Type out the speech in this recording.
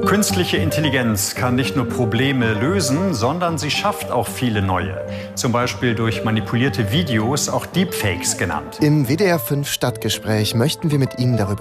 Künstliche Intelligenz kann nicht nur Probleme lösen, sondern sie schafft auch viele neue. Zum Beispiel durch manipulierte Videos, auch Deepfakes genannt. Im WDR 5 Stadtgespräch möchten wir mit Ihnen darüber